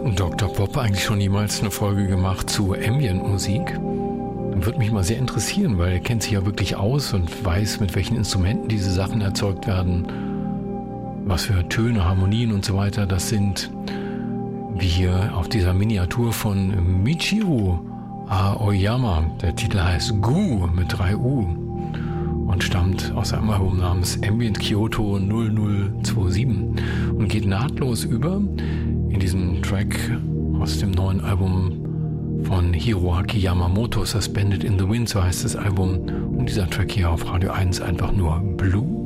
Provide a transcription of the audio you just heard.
Dr. Pop eigentlich schon jemals eine Folge gemacht zu Ambient-Musik? Würde mich mal sehr interessieren, weil er kennt sich ja wirklich aus und weiß, mit welchen Instrumenten diese Sachen erzeugt werden, was für Töne, Harmonien und so weiter das sind, wie hier auf dieser Miniatur von Michiru Aoyama. Der Titel heißt Gu mit 3 U und stammt aus einem Album namens Ambient Kyoto 0027 und geht nahtlos über in diesen Track aus dem neuen Album von Hiroaki Yamamoto, Suspended in the Wind, so heißt das Album. Und dieser Track hier auf Radio 1 einfach nur Blue.